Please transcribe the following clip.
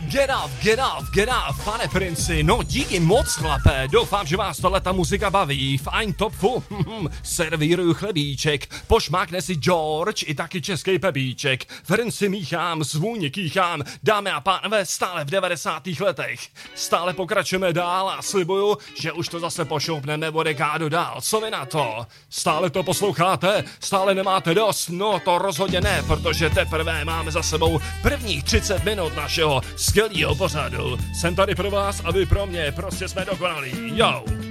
Get off, pane princi, no díky moc, chlape, doufám, že vás ta muzika baví, fajn topfu, servíruju chlebíček, pošmákne si George i taky český pepíček, Ferenci míchám, zvůně kýchám, dámy a pánové, stále v 90. letech, stále pokračujeme dál a slibuju, že už to zase pošoupneme o dekádu dál, co vy na to? Stále to posloucháte? Stále nemáte dost? No to rozhodně ne, protože teprve máme za sebou prvních 30 minut našeho skvělého pořadu. Jsem tady pro vás a vy pro mě, prostě jsme dokonalí. Jo!